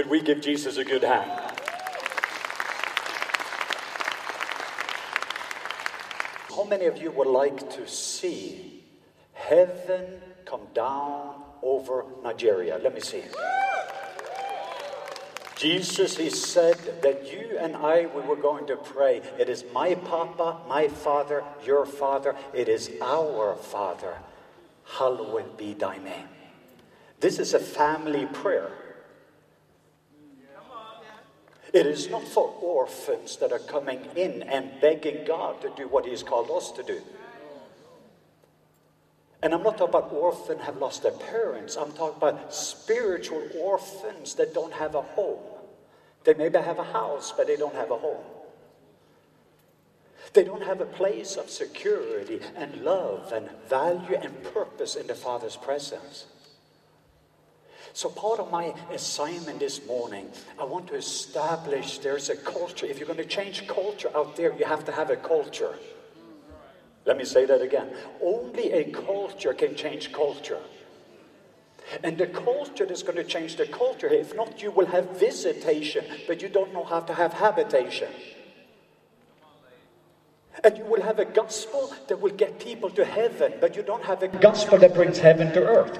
Could we give Jesus a good hand? How many of you would like to see heaven come down over Nigeria? Let me see. Jesus, he said that you and I, we were going to pray. It is my Papa, my Father, your Father. It is our Father. Hallowed be thy name. This is a family prayer. It is not for orphans that are coming in and begging God to do what he has called us to do. And I'm not talking about orphans have lost their parents. I'm talking about spiritual orphans that don't have a home. They maybe have a house, but they don't have a home. They don't have a place of security and love and value and purpose in the Father's presence. So part of my assignment this morning, I want to establish there's a culture. If you're going to change culture out there, you have to have a culture. Let me say that again. Only a culture can change culture. And the culture that's going to change the culture, if not, you will have visitation, but you don't know how to have habitation. And you will have a gospel that will get people to heaven, but you don't have a gospel that brings heaven to earth.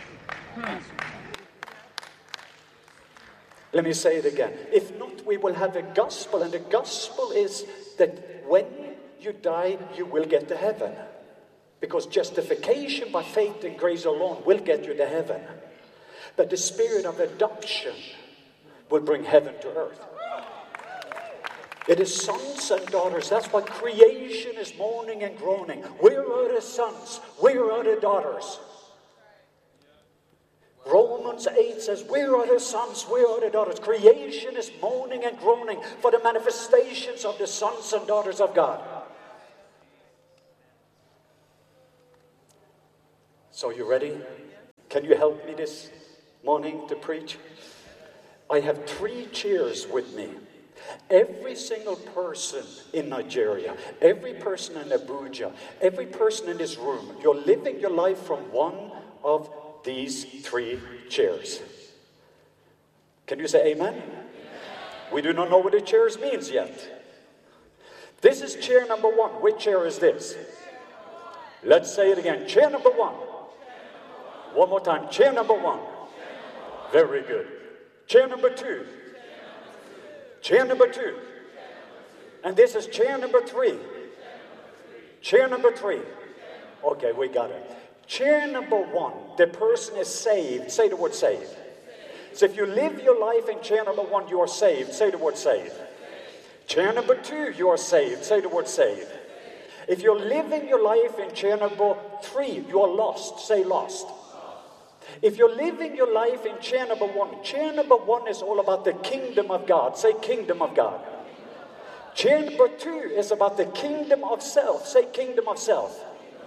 Let me say it again. If not, we will have a gospel, and the gospel is that when you die, you will get to heaven. Because justification by faith and grace alone will get you to heaven. But the spirit of adoption will bring heaven to earth. It is sons and daughters. That's why creation is moaning and groaning. Where are the sons? Where are the daughters? Romans 8 says, where are the sons? Where are the daughters? Creation is moaning and groaning for the manifestations of the sons and daughters of God. So you ready? Can you help me this morning to preach? I have 3 chairs with me. Every single person in Nigeria, every person in Abuja, every person in this room, you're living your life from one of these 3 chairs. Can you say amen? Amen? We do not know what the chairs means yet. This is chair number 1. Which chair is this? Let's say it again. Chair number 1. One more time. Chair number 1. Very good. Chair number 2. Chair number 2. And this is chair number 3. Chair number 3. Okay, we got it. Chair number 1, the person is saved. Say the word saved. So if you live your life in chair number 1, you are saved. Say the word saved. Chair number 2, you are saved. Say the word saved. If you're living your life in chair number 3, you are lost. Say lost. If you're living your life in chair number 1 is all about the kingdom of God. Say kingdom of God. Chair number 2 is about the kingdom of self. Say kingdom of self.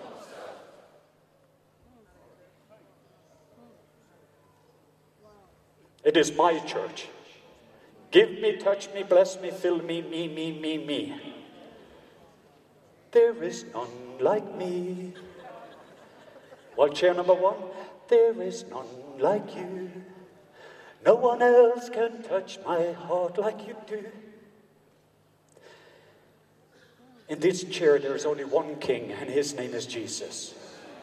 It is my church. Give me, touch me, bless me, fill me, me. There is none like me. Well, chair number 1, there is none like you. No one else can touch my heart like you do. In this chair, there is only one king, and his name is Jesus.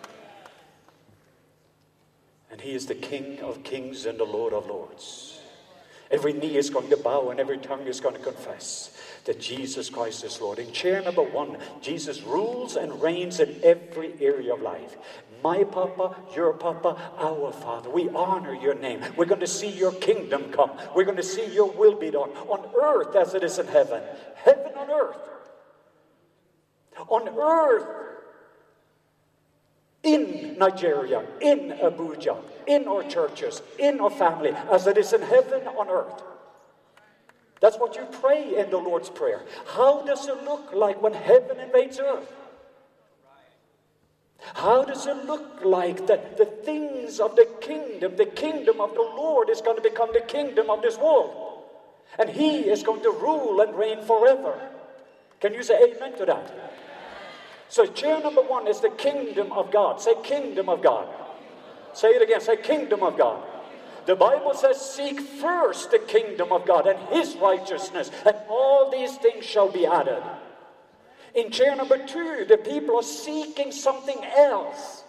And he is the King of kings and the Lord of lords. Every knee is going to bow and every tongue is going to confess that Jesus Christ is Lord. In chair number 1, Jesus rules and reigns in every area of life. My Papa, your Papa, our Father. We honor your name. We're going to see your kingdom come. We're going to see your will be done on earth as it is in heaven. Heaven on earth. On earth. In Nigeria, in Abuja, in our churches, in our family, as it is in heaven on earth. That's what you pray in the Lord's Prayer. How does it look like when heaven invades earth? How does it look like that the things of the kingdom of the Lord is going to become the kingdom of this world? And he is going to rule and reign forever. Can you say amen to that? So chair number 1 is the kingdom of God. Say kingdom of God. Say it again. Say kingdom of God. The Bible says, seek first the kingdom of God and his righteousness, and all these things shall be added. In chair number 2, the people are seeking something else.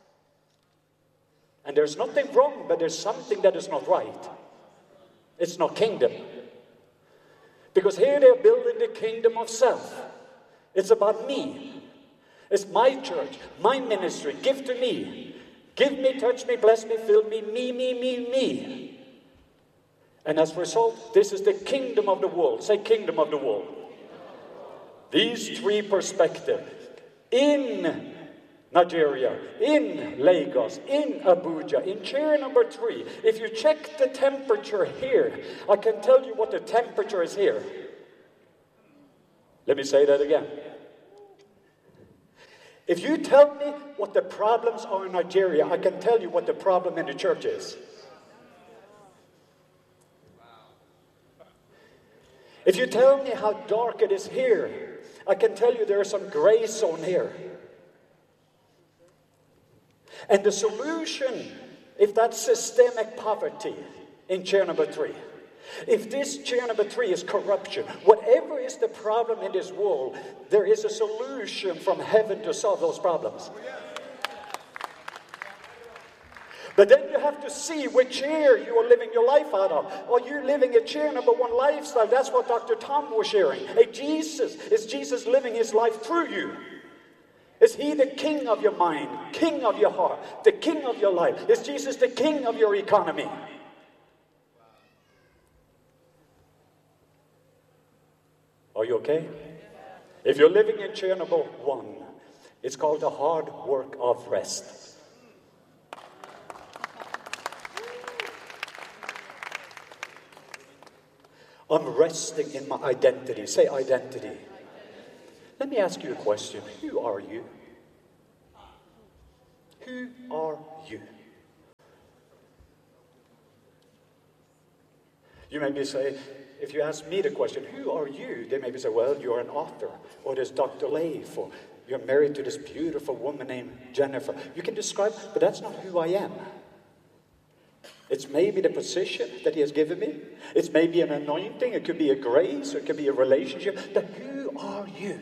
And there's nothing wrong, but there's something that is not right. It's not kingdom. Because here they're building the kingdom of self. It's about me. It's my church, my ministry. Give to me. Give me, touch me, bless me, fill me, me. And as a result, this is the kingdom of the world. Say kingdom of the world. These 3 perspectives in Nigeria, in Lagos, in Abuja, in chair number 3. If you check the temperature here, I can tell you what the temperature is here. Let me say that again. If you tell me what the problems are in Nigeria, I can tell you what the problem in the church is. If you tell me how dark it is here, I can tell you there is some gray zone here. And the solution, if that's systemic poverty in chair number 3, if this chair number 3 is corruption, whatever is the problem in this world, there is a solution from heaven to solve those problems. But then you have to see which chair you are living your life out of. Are you living a chair number 1 lifestyle? That's what Dr. Tom was sharing. Hey, is Jesus living his life through you? Is he the king of your mind, king of your heart, the king of your life? Is Jesus the king of your economy? Are you okay? If you're living in chair number 1, it's called the hard work of rest. I'm resting in my identity. Say identity. Let me ask you a question. Who are you? Who are you? You maybe say, if you ask me the question, who are you? They maybe say, well, you're an author, or there's Dr. Leif, or you're married to this beautiful woman named Jennifer. You can describe, but that's not who I am. It's maybe the position that he has given me. It's maybe an anointing. It could be a grace, or it could be a relationship. But who are you?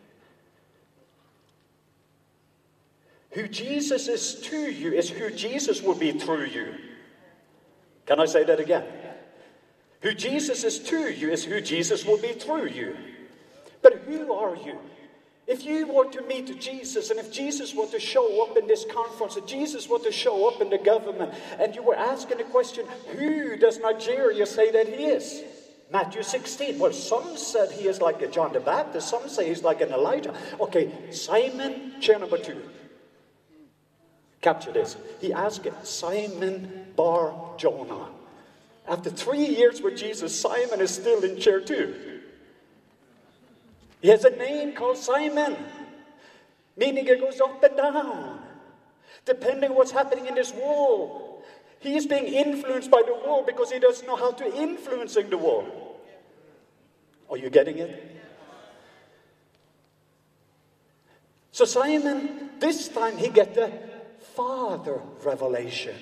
Who Jesus is to you is who Jesus will be through you. Can I say that again? Who Jesus is to you is who Jesus will be through you. But who are you? If you were to meet Jesus, and if Jesus were to show up in this conference, if Jesus were to show up in the government, and you were asking the question, who does Nigeria say that he is? Matthew 16. Well, some said he is like a John the Baptist. Some say he's like an Elijah. Okay, Simon, chair number 2. Capture this. He asked Simon Bar Jonah. After 3 years with Jesus, Simon is still in chair 2. He has a name called Simon, meaning it goes up and down, depending on what's happening in this world. He is being influenced by the world because he doesn't know how to influence the world. Are you getting it? So Simon, this time he get the Father revelation.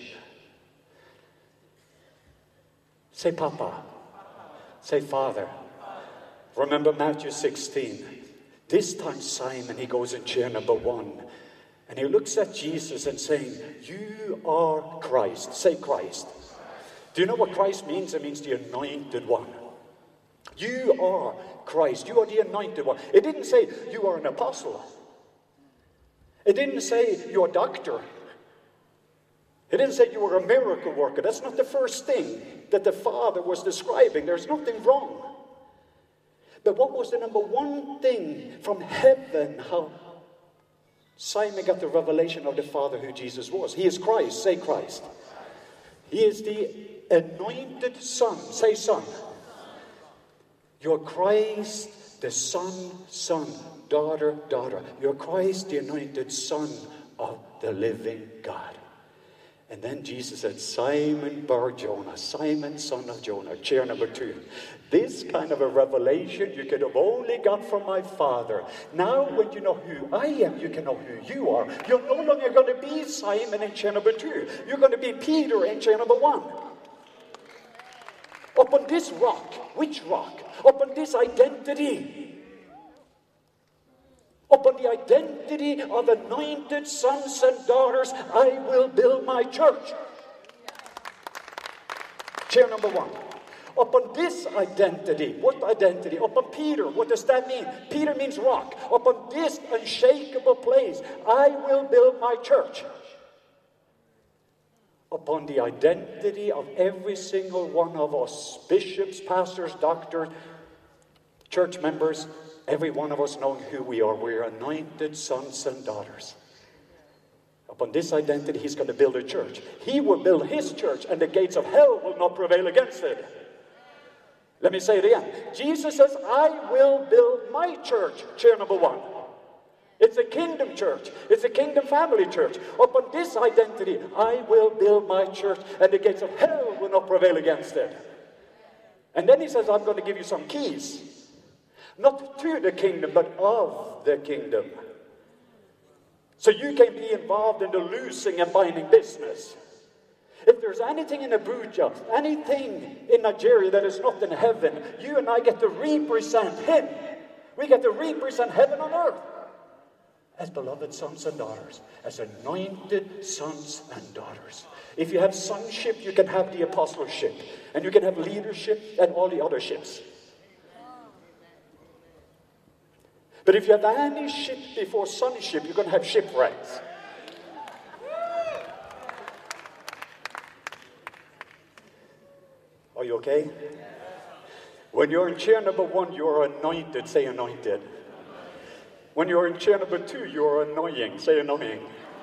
Say Papa. Say Father. Remember Matthew 16. This time Simon, he goes in chair number 1. And he looks at Jesus and saying, you are Christ. Say Christ. Do you know what Christ means? It means the anointed one. You are Christ. You are the anointed one. It didn't say you are an apostle. It didn't say you're a doctor. It didn't say you were a miracle worker. That's not the first thing that the Father was describing. There's nothing wrong. But what was the number 1 thing from heaven, how Simon got the revelation of the Father who Jesus was? He is Christ. Say Christ. He is the anointed Son. Say Son. You're Christ, the Son, daughter. You're Christ, the anointed Son of the living God. And then Jesus said, Simon Bar Jonah, Simon, son of Jonah, chair number 2. This kind of a revelation you could have only got from my Father. Now when you know who I am, you can know who you are. You're no longer going to be Simon in chair number 2. You're going to be Peter in chair number 1. Upon this rock. Which rock? Upon this identity. Upon the identity of anointed sons and daughters, I will build my church. Chair number one. Upon this identity. What identity? Upon Peter. What does that mean? Peter means rock. Upon this unshakable place, I will build my church. Upon the identity of every single one of us, bishops, pastors, doctors, church members, every one of us knowing who we are. We're anointed sons and daughters. Upon this identity, he's going to build a church. He will build his church, and the gates of hell will not prevail against it. Let me say it again. Jesus says, I will build my church. Chair number one. It's a kingdom church. It's a kingdom family church. Upon this identity, I will build my church, and the gates of hell will not prevail against it. And then he says, I'm going to give you some keys. Not to the kingdom, but of the kingdom. So you can be involved in the loosing and binding business. If there's anything in Abuja, anything in Nigeria that is not in heaven, you and I get to represent him. We get to represent heaven on earth. As beloved sons and daughters. As anointed sons and daughters. If you have sonship, you can have the apostleship. And you can have leadership and all the other ships. But if you have any ship before sonship, you're going to have shipwrecks. Are you okay? When you're in chair number one, you're anointed. Say anointed. When you're in chair number two, you're annoying. Say annoying.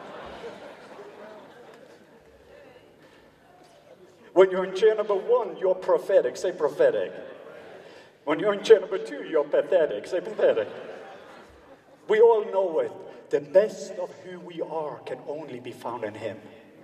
When you're in chair number one, you're prophetic. Say prophetic. When you're in chair number two, you're pathetic. Say pathetic. We all know it. The best of who we are can only be found in him.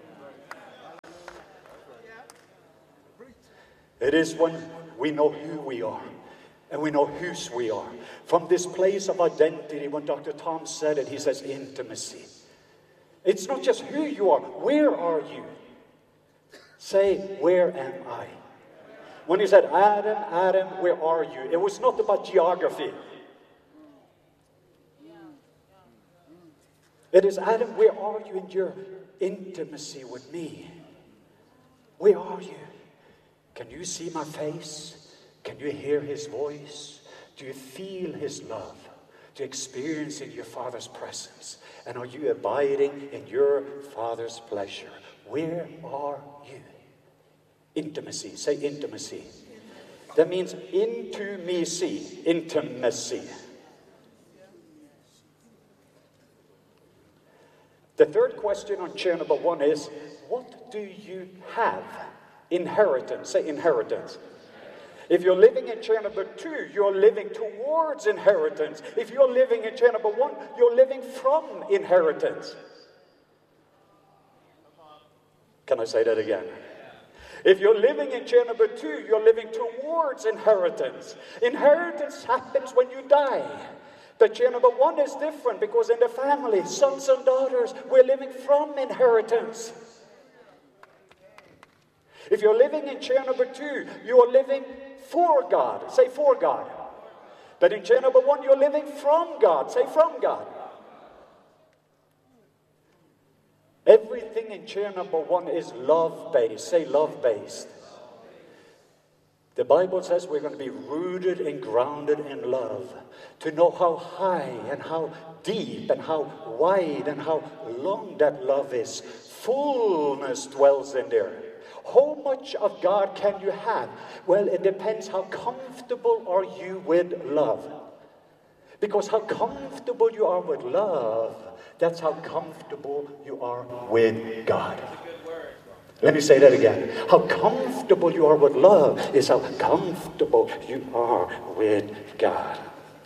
It is when we know who we are and we know whose we are. From this place of identity, when Dr. Tom said it, he says intimacy. It's not just who you are. Where are you? Say, where am I? When he said, Adam, Adam, where are you? It was not about geography. It is, Adam, where are you in your intimacy with me? Where are you? Can you see my face? Can you hear his voice? Do you feel his love? Do you experience in your Father's presence? And are you abiding in your Father's pleasure? Where are you? Intimacy. Say intimacy. That means intimacy. Intimacy. The third question on chair number one is, what do you have? Inheritance. Say inheritance. If you're living in chair number two, you're living towards inheritance. If you're living in chair number one, you're living from inheritance. Can I say that again? If you're living in chair number two, you're living towards inheritance. Inheritance happens when you die. But chair number one is different because in the family, sons and daughters, we're living from inheritance. If you're living in chair number two, you are living for God. Say for God. But in chair number one, you're living from God. Say from God. Everything in chair number one is love-based. Say love-based. The Bible says we're going to be rooted and grounded in love. To know how high and how deep and how wide and how long that love is. Fullness dwells in there. How much of God can you have? Well, it depends how comfortable are you with love. Because how comfortable you are with love, that's how comfortable you are with God. Let me say that again. How comfortable you are with love is how comfortable you are with God.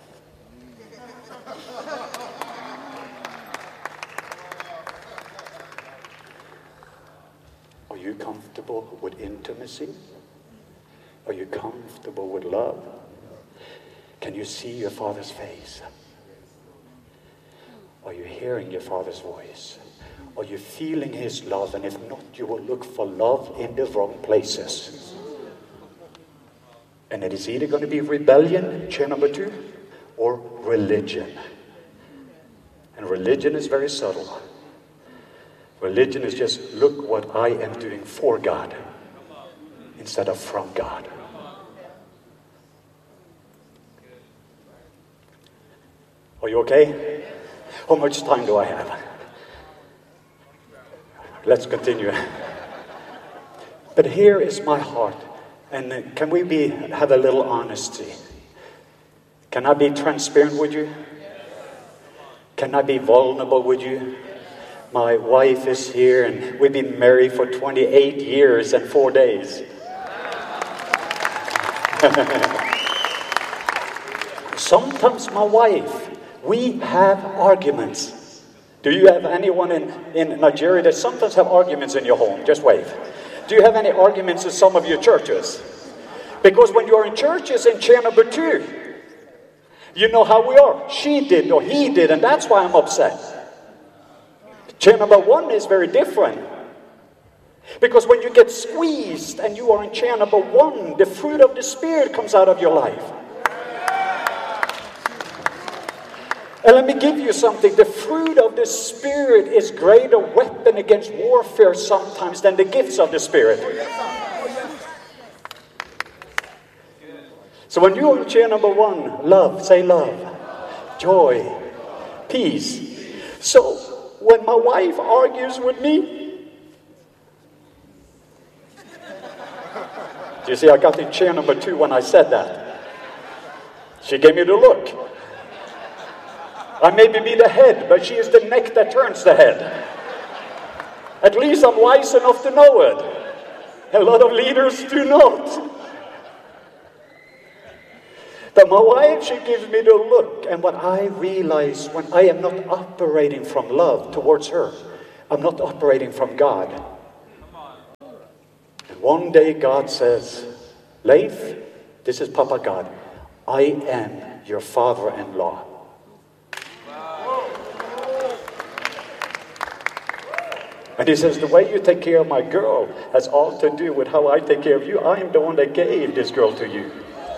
Are you comfortable with intimacy? Are you comfortable with love? Can you see your Father's face? Are you hearing your Father's voice? Are you feeling his love? And if not, you will look for love in the wrong places. And it is either going to be rebellion, chair number 2, or religion. And religion is very subtle. Religion is just, look what I am doing for God instead of from God. Are you okay? How much time do I have? Let's continue. But here is my heart. And can we have a little honesty? Can I be transparent with you? Can I be vulnerable with you? My wife is here, and we've been married for 28 years and 4 days. Sometimes my wife, we have arguments. Do you have anyone in Nigeria that sometimes have arguments in your home? Just wave. Do you have any arguments in some of your churches? Because when you're in churches in chair number 2, you know how we are. She did or he did, and that's why I'm upset. Chair number 1 is very different. Because when you get squeezed and you are in chair number 1, the fruit of the Spirit comes out of your life. And let me give you something. The fruit of the Spirit is greater weapon against warfare sometimes than the gifts of the Spirit. So when you're in chair number 1, love, say love, joy, peace. So when my wife argues with me, do you see I got in chair number 2 when I said that? She gave me the look. I may be the head, but she is the neck that turns the head. At least I'm wise enough to know it. A lot of leaders do not. But my wife, she gives me the look. And what I realize when I am not operating from love towards her, I'm not operating from God. And one day God says, Leif, this is Papa God. I am your father-in-law. And he says, the way you take care of my girl has all to do with how I take care of you. I am the one that gave this girl to you.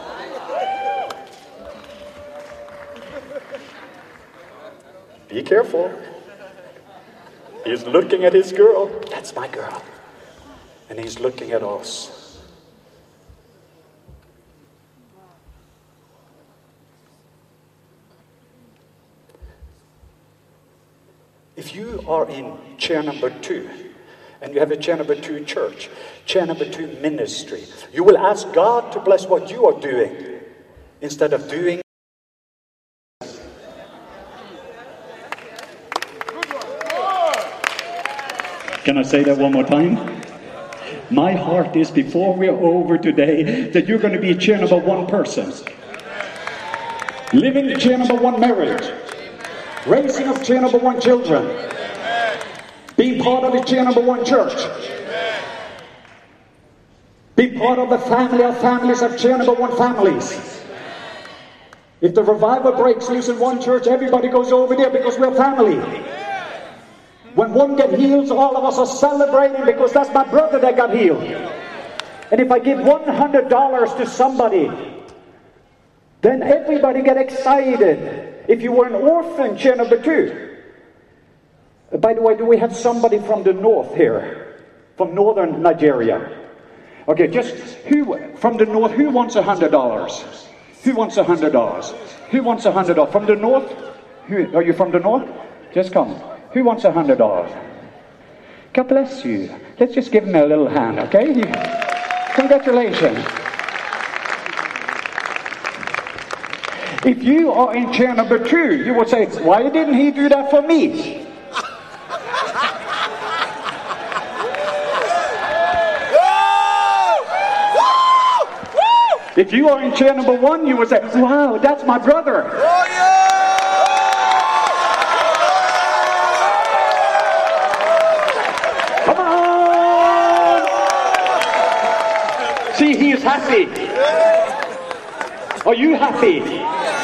Be careful. He's looking at his girl. That's my girl. And he's looking at us. If you are in chair number 2, and you have a chair number 2 church, chair number 2 ministry, you will ask God to bless what you are doing instead of doing. Can I say that one more time? My heart is, before we're over today, that you're going to be a chair number 1 person. Living the chair number 1 marriage. Raising up chair number 1 children. Being part of the chair number 1 church. Be part of the family of families of chair number 1 families. If the revival breaks loose in one church, everybody goes over there because we're family. When one gets healed, all of us are celebrating because that's my brother that got healed. And if I give $100 to somebody, then everybody get excited. If you were an orphan, chair number 2. By the way, do we have somebody from the north here? From northern Nigeria? Okay, just who from the north? Who wants $100? Who wants $100? Who wants $100? From the north? Who, are you from the north? Just come. Who wants $100? God bless you. Let's just give him a little hand, okay? Congratulations. If you are in chair number 2, you would say, why didn't he do that for me? If you are in chair number 1, you would say, wow, that's my brother. Oh, yeah! Come on! See, he is happy. Are you happy?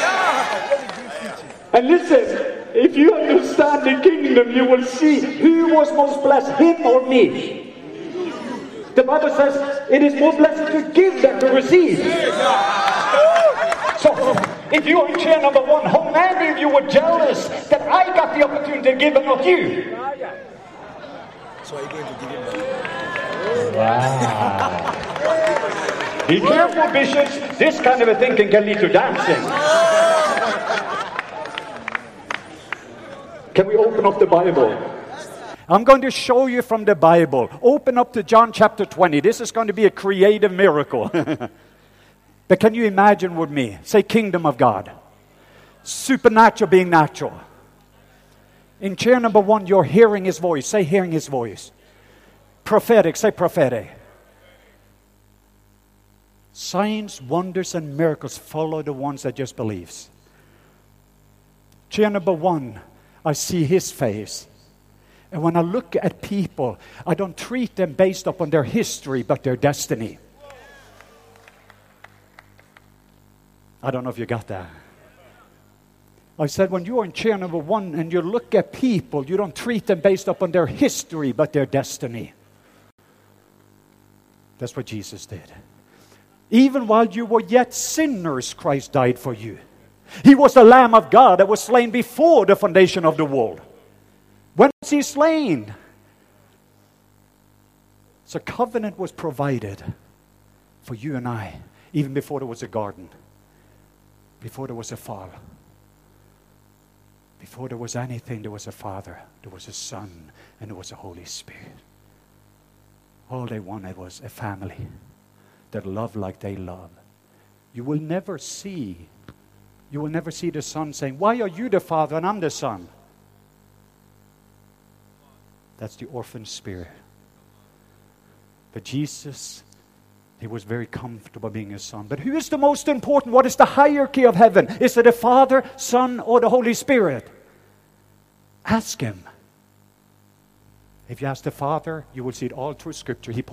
And listen, if you understand the kingdom, you will see who was most blessed, him or me. The Bible says, It is more blessed to give than to receive. So, if you are in chair number 1, how many of you were jealous that I got the opportunity to give and not you? So are you going to give him that? Wow. Be careful, bishops. This kind of a thinking can lead to dancing. Can we open up the Bible? I'm going to show you from the Bible. Open up to John chapter 20. This is going to be a creative miracle. But can you imagine with me? Say kingdom of God. Supernatural being natural. In chair number 1, you're hearing his voice. Say hearing his voice. Prophetic. Say prophetic. Signs, wonders, and miracles follow the ones that just believes. Chair number 1, I see his face. And when I look at people, I don't treat them based upon their history, but their destiny. I don't know if you got that. I said when you are in chair number 1 and you look at people, you don't treat them based upon their history, but their destiny. That's what Jesus did. Even while you were yet sinners, Christ died for you. He was the Lamb of God that was slain before the foundation of the world. When was he slain? So covenant was provided for you and I, even before there was a garden, before there was a fall, before there was anything. There was a Father, there was a Son, and there was a Holy Spirit. All they wanted was a family that loved like they love. You will never see the Son saying, "Why are you the Father and I'm the Son?" That's the orphan spirit. But Jesus, he was very comfortable being a son. But who is the most important? What is the hierarchy of heaven? Is it the Father, Son, or the Holy Spirit? Ask him. If you ask the Father, you will see it all through Scripture. He